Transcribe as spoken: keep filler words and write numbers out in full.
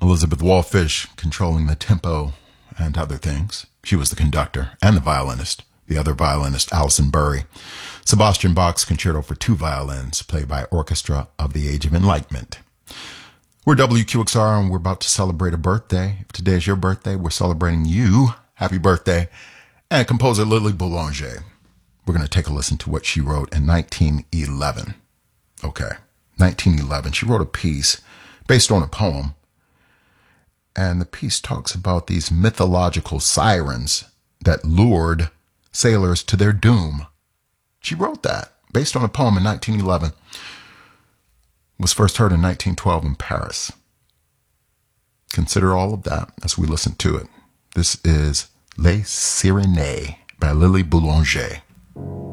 Elizabeth Wallfish controlling the tempo and other things. She was the conductor and the violinist. The other violinist, Alison Burry. Sebastian Bach's Concerto for Two Violins, played by Orchestra of the Age of Enlightenment. We're W Q X R, and we're about to celebrate a birthday. If today is your birthday, we're celebrating you. Happy birthday. And composer Lily Boulanger. We're going to take a listen to what she wrote in nineteen eleven. Okay, nineteen eleven. She wrote a piece based on a poem. And the piece talks about these mythological sirens that lured sailors to their doom. She wrote that based on a poem in nineteen eleven. Was first heard in nineteen twelve in Paris. Consider all of that as we listen to it. This is Les Sirenes by Lily Boulanger.